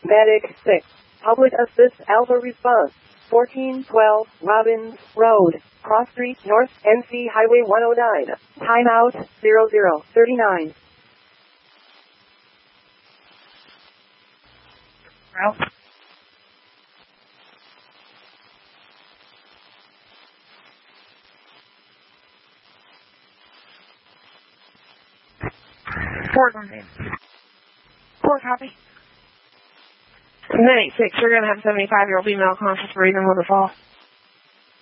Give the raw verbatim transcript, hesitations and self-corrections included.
Medic six. Public Assist Alpha Response. fourteen twelve Robbins Road, Cross Street North, N C Highway one oh nine. Timeout zero zero thirty-nine. Ralph? Port on name. Port copy. Medic six, we're going to have a seventy-five-year-old female conscious breathing with a fall.